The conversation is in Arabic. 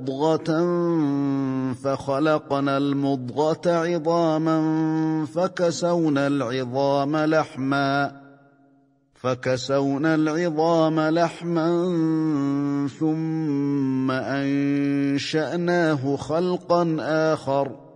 مُضْغَةً فَخَلَقْنَا الْمُضْغَةَ عِظَامًا فَكَسَوْنَا الْعِظَامَ لَحْمًا ثُمَّ أَنشَأْنَاهُ خَلْقًا آخَرَ